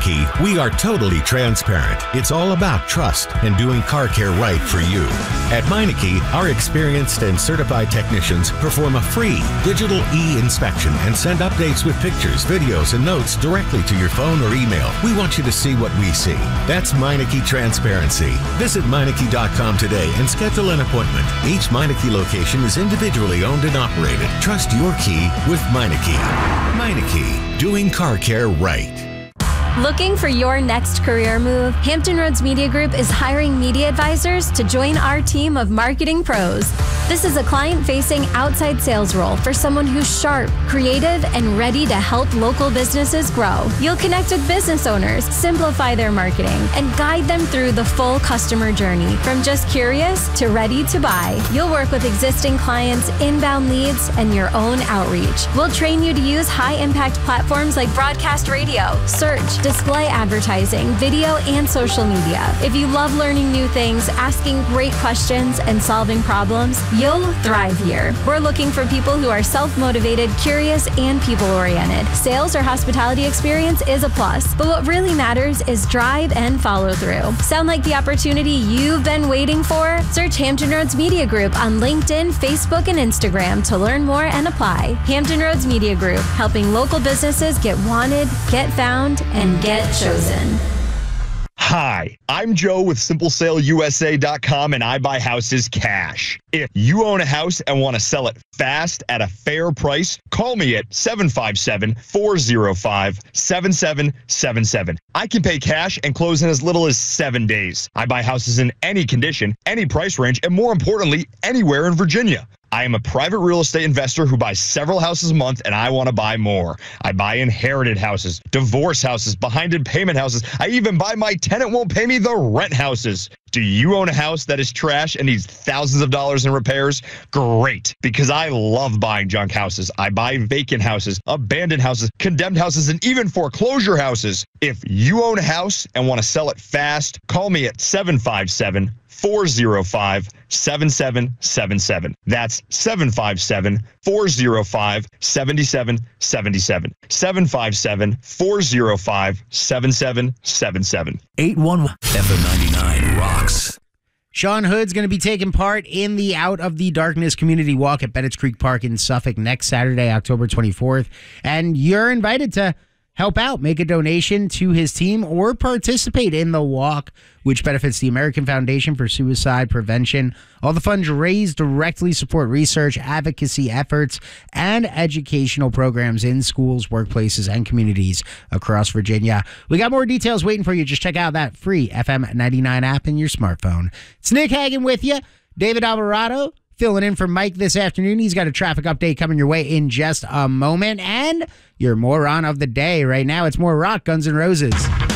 Meineke, we are totally transparent. It's all about trust and doing car care right for you. At Meineke, our experienced and certified technicians perform a free digital e-inspection and send updates with pictures, videos, and notes directly to your phone or email. We want you to see what we see. That's Meineke Transparency. Visit Meineke.com today and schedule an appointment. Each Meineke location is individually owned and operated. Trust your key with Meineke. Meineke, doing car care right. Looking for your next career move? Hampton Roads Media Group is hiring media advisors to join our team of marketing pros. This is a client-facing outside sales role for someone who's sharp, creative, and ready to help local businesses grow. You'll connect with business owners, simplify their marketing, and guide them through the full customer journey, from just curious to ready to buy. You'll work with existing clients, inbound leads, and your own outreach. We'll train you to use high-impact platforms like broadcast radio, search, display advertising, video, and social media. If you love learning new things, asking great questions, and solving problems, you'll thrive here. We're looking for people who are self-motivated, curious, and people-oriented. Sales or hospitality experience is a plus, but what really matters is drive and follow through. Sound like the opportunity you've been waiting for? Search Hampton Roads Media Group on LinkedIn, Facebook, and Instagram to learn more and apply. Hampton Roads Media Group, helping local businesses get wanted, get found, and get chosen. Hi, I'm Joe with SimpleSaleUSA.com, and I buy houses cash. If you own a house and want to sell it fast at a fair price, call me at 757-405-7777. I can pay cash and close in as little as 7 days. I buy houses in any condition, any price range, and more importantly, anywhere in Virginia. I am a private real estate investor who buys several houses a month, and I want to buy more. I buy inherited houses, divorce houses, behind in payment houses. I even buy my tenant won't pay me the rent houses. Do you own a house that is trash and needs thousands of dollars in repairs? Great, because I love buying junk houses. I buy vacant houses, abandoned houses, condemned houses, and even foreclosure houses. If you own a house and want to sell it fast, call me at 757-405-7777. That's 757-405-7777. 757-405-7777. 811 FM 99 rocks. Sean Hood's going to be taking part in the Out of the Darkness Community Walk at Bennett's Creek Park in Suffolk next Saturday, October 24th. And you're invited to help out, make a donation to his team, or participate in the walk, which benefits the American Foundation for Suicide Prevention. All the funds raised directly support research, advocacy efforts, and educational programs in schools, workplaces, and communities across Virginia. We got more details waiting for you. Just check out that free FM 99 app in your smartphone. It's Nick Hagan with you. David Alvarado filling in for Mike this afternoon. He's got a traffic update coming your way in just a moment. And your moron of the day right now, it's more rock, Guns N' Roses.